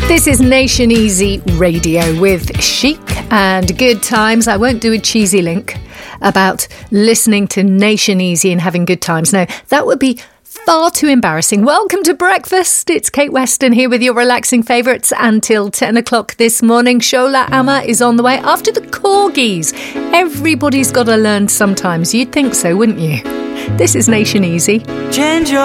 This is Nation Easy Radio with Chic and Good Times. I won't do a cheesy link about listening to Nation Easy and having good times. No, that would be far too embarrassing. Welcome to breakfast. It's Kate Weston here with your relaxing favourites until 10 o'clock this morning. Shola Amma is on the way after the corgis. Everybody's got to learn sometimes. You'd think so, wouldn't you? This is Nation Easy. Change your